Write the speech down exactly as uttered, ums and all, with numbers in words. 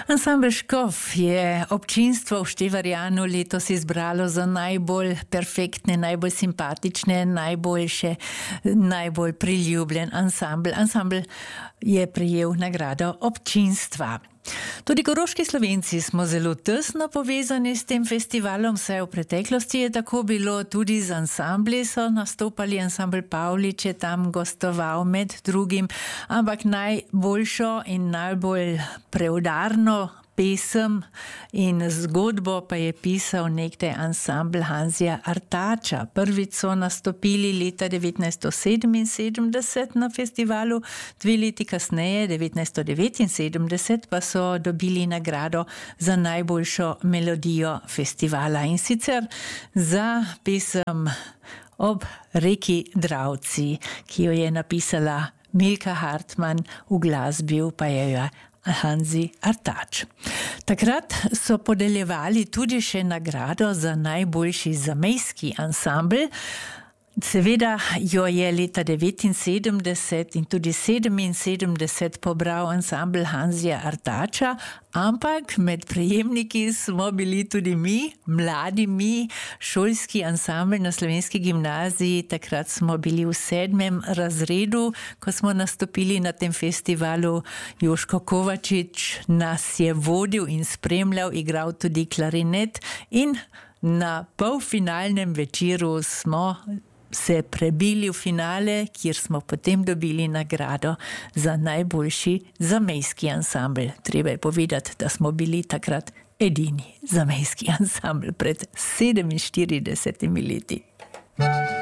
Ansambel Škof je občinstvo v Števarjanu letos izbralo za najbolj perfektne, najbolj simpatične, najboljše, najbolj priljubljen ansambel. Ansambel je prejel nagrado občinstva. Tudi koroški Slovenci smo zelo tesno povezani s tem festivalom, saj v preteklosti je tako bilo, tudi z ansambli so nastopali. Ansambel Pavlič je tam gostoval med drugim, ampak najboljšo in najbolj preudarno pesem in zgodbo pa je pisal nekdaj ansambel Hanzija Artača. Prvič so nastopili leta devetnajststo sedeminsedemdeset na festivalu, dve leti kasneje, devetnajststo devetinsedemdeset, pa so dobili nagrado za najboljšo melodijo festivala, in sicer za pesem Ob reki Dravci, ki jo je napisala Milka Hartmann, uglasbil pa je jo Hanzi Artač. Takrat so podeljevali tudi še nagrado za najboljši zamejski ansambel. Seveda jo je leta devetinsedemdeset in tudi sedeminsedemdeset pobral ansambel Hanzija Artača, ampak med prejemniki smo bili tudi mi, mladi mi, šolski ansambel na Slovenski gimnaziji. Takrat smo bili v sedmem razredu, ko smo nastopili na tem festivalu. Joško Kovačič nas je vodil in spremljal, igral tudi klarinet, in na polfinalnem večeru smo se prebili v finale, kjer smo potem dobili nagrado za najboljši zamejski ansambel. Treba je povedati, da smo bili takrat edini zamejski ansambel pred sedeminštiridesetimi leti.